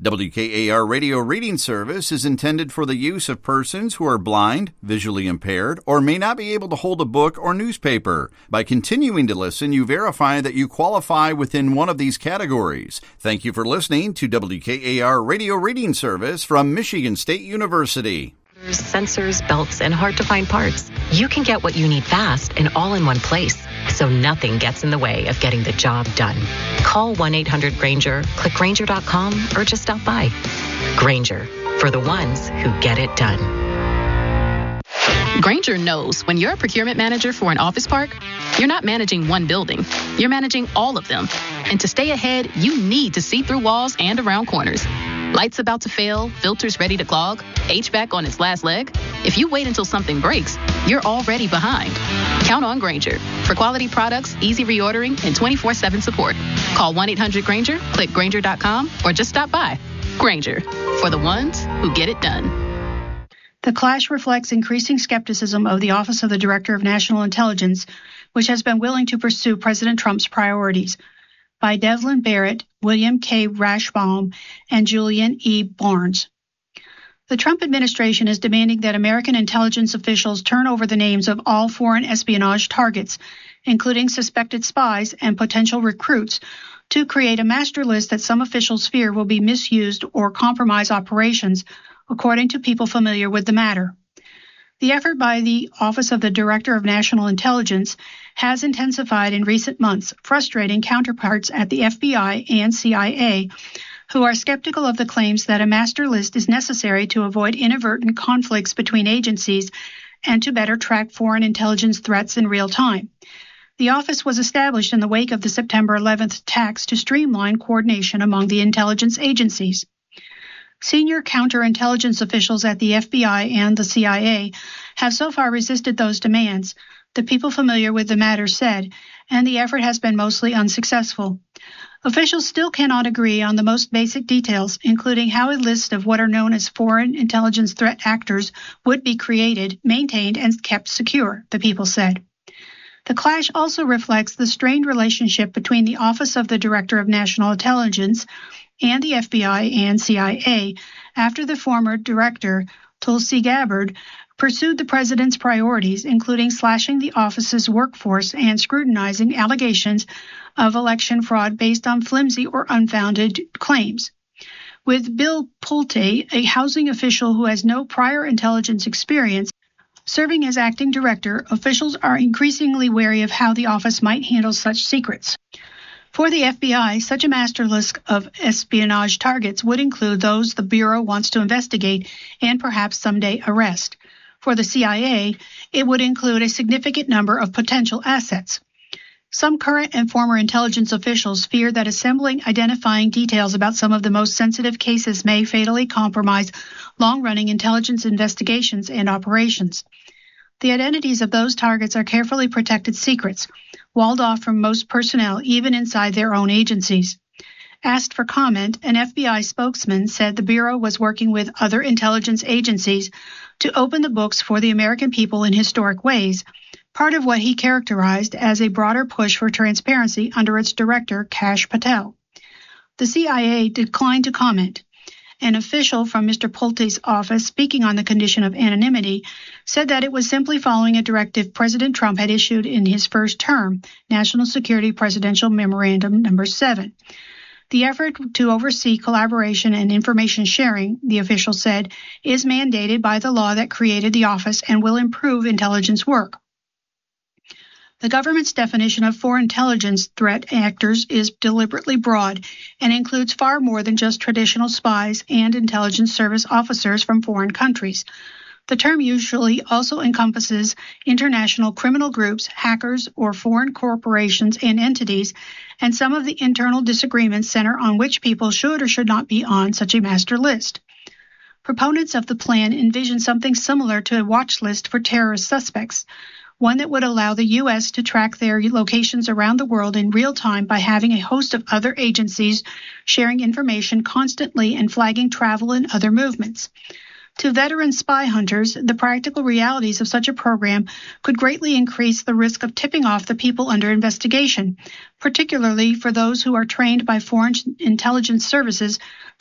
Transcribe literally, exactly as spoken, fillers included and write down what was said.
W K A R Radio Reading Service is intended for the use of persons who are blind, visually impaired, or may not be able to hold a book or newspaper. By continuing to listen, you verify that you qualify within one of these categories. Thank you for listening to W K A R Radio Reading Service from Michigan State University. Sensors, belts, and hard-to-find parts. You can get what you need fast and all in one place, so nothing gets in the way of getting the job done. Call one eight hundred Grainger, click Grainger dot com, or just stop by. Grainger, for the ones who get it done. Grainger knows when you're a procurement manager for an office park, you're not managing one building, you're managing all of them. And to stay ahead, you need to see through walls and around corners. Lights about to fail, filters ready to clog, H V A C on its last leg. If you wait until something breaks, you're already behind. Count on Grainger for quality products, easy reordering, and twenty-four seven support. Call one eight hundred Grainger, click Grainger dot com, or just stop by. Grainger, for the ones who get it done. The clash reflects increasing skepticism of the Office of the Director of National Intelligence, which has been willing to pursue President Trump's priorities. By Devlin Barrett, William K. Rashbaum, and Julian E. Barnes. The Trump administration is demanding that American intelligence officials turn over the names of all foreign espionage targets, including suspected spies and potential recruits, to create a master list that some officials fear will be misused or compromise operations, according to people familiar with the matter. The effort by the Office of the Director of National Intelligence has intensified in recent months, frustrating counterparts at the F B I and C I A, who are skeptical of the claims that a master list is necessary to avoid inadvertent conflicts between agencies and to better track foreign intelligence threats in real time. The office was established in the wake of the September eleventh attacks to streamline coordination among the intelligence agencies. Senior counterintelligence officials at the F B I and the C I A have so far resisted those demands, the people familiar with the matter said, and the effort has been mostly unsuccessful. Officials still cannot agree on the most basic details, including how a list of what are known as foreign intelligence threat actors would be created, maintained, and kept secure, the people said. The clash also reflects the strained relationship between the Office of the Director of National Intelligence and the F B I and C I A after the former director, Tulsi Gabbard, pursued the president's priorities, including slashing the office's workforce and scrutinizing allegations of election fraud based on flimsy or unfounded claims. With Bill Pulte, a housing official who has no prior intelligence experience, serving as acting director, officials are increasingly wary of how the office might handle such secrets. For the F B I, such a master list of espionage targets would include those the Bureau wants to investigate and perhaps someday arrest. For the C I A, it would include a significant number of potential assets. Some current and former intelligence officials fear that assembling identifying details about some of the most sensitive cases may fatally compromise long-running intelligence investigations and operations. The identities of those targets are carefully protected secrets, walled off from most personnel, even inside their own agencies. Asked for comment, an F B I spokesman said the Bureau was working with other intelligence agencies to open the books for the American people in historic ways, part of what he characterized as a broader push for transparency under its director, Kash Patel. The C I A declined to comment. An official from Mister Pulte's office, speaking on the condition of anonymity, said that it was simply following a directive President Trump had issued in his first term, National Security Presidential Memorandum Number seven. The effort to oversee collaboration and information sharing, the official said, is mandated by the law that created the office and will improve intelligence work. The government's definition of foreign intelligence threat actors is deliberately broad and includes far more than just traditional spies and intelligence service officers from foreign countries. The term usually also encompasses international criminal groups, hackers, or foreign corporations and entities, and some of the internal disagreements center on which people should or should not be on such a master list. Proponents of the plan envision something similar to a watch list for terrorist suspects, one that would allow the U S to track their locations around the world in real time by having a host of other agencies sharing information constantly and flagging travel and other movements. To veteran spy hunters, the practical realities of such a program could greatly increase the risk of tipping off the people under investigation, particularly for those who are trained by foreign intelligence services